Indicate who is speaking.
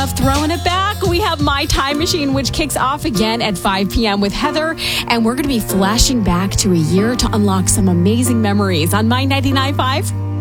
Speaker 1: love throwing it back. We have My Time Machine, which kicks off again at 5 p.m. with Heather. And we're going to be flashing back to a year to unlock some amazing memories on My 99.5.